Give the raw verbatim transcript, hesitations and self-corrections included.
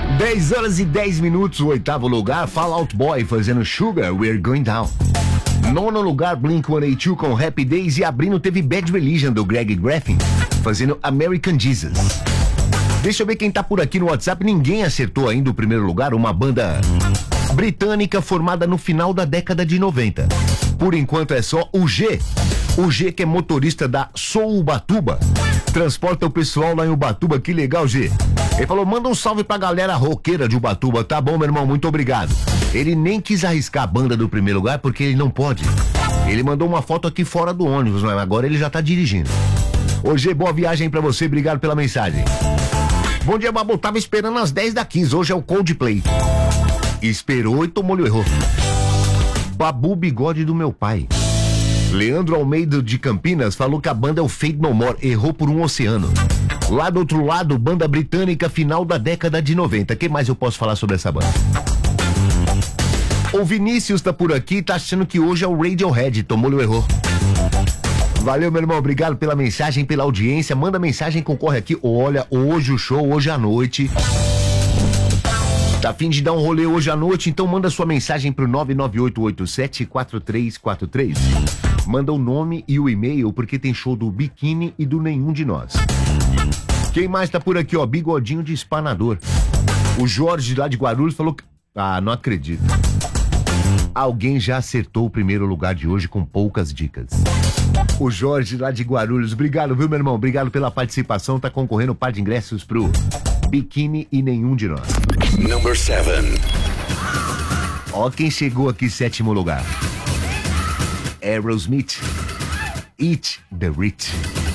dez horas e dez minutos, o oitavo lugar, Fall Out Boy fazendo Sugar, We're Going Down. Nono lugar, Blink cento e oitenta e dois com Happy Days, e abrindo teve Bad Religion do Greg Graffin fazendo American Jesus. Deixa eu ver quem tá por aqui no WhatsApp. Ninguém acertou ainda o primeiro lugar, uma banda britânica formada no final da década de noventa. Por enquanto é só o G. O G, que é motorista da Sou Ubatuba, transporta o pessoal lá em Ubatuba. Que legal, G. Ele falou, manda um salve pra galera roqueira de Ubatuba. Tá bom, meu irmão, muito obrigado. Ele nem quis arriscar a banda do primeiro lugar porque ele não pode. Ele mandou uma foto aqui fora do ônibus, mas agora ele já tá dirigindo. Ô G, boa viagem pra você, obrigado pela mensagem. Bom dia, Babu, tava esperando às dez da quinze, hoje é o Coldplay. Esperou e tomou-lhe o erro. Babu, bigode do meu pai. Leandro Almeida de Campinas falou que a banda é o Fade No More, errou por um oceano. Lá do outro lado, banda britânica final da década de noventa. O que mais eu posso falar sobre essa banda? O Vinícius tá por aqui, tá achando que hoje é o Radiohead, tomou-lhe o erro. Valeu, meu irmão, obrigado pela mensagem, pela audiência. Manda mensagem, concorre aqui. Olha, hoje o show, hoje à noite. Tá a fim de dar um rolê hoje à noite? Então manda sua mensagem pro nove nove oito oito sete quatro três quatro três. Manda o nome e o e-mail, porque tem show do Biquíni e do Nenhum de Nós. Quem mais tá por aqui, ó? Bigodinho de Espanador. O Jorge lá de Guarulhos falou que... Ah, não acredito. Alguém já acertou o primeiro lugar de hoje com poucas dicas. O Jorge lá de Guarulhos. Obrigado, viu, meu irmão? Obrigado pela participação. Tá concorrendo um par de ingressos pro Biquíni e Nenhum de Nós. Number seven. Ó quem chegou aqui, sétimo lugar. Aerosmith. Eat the Rich.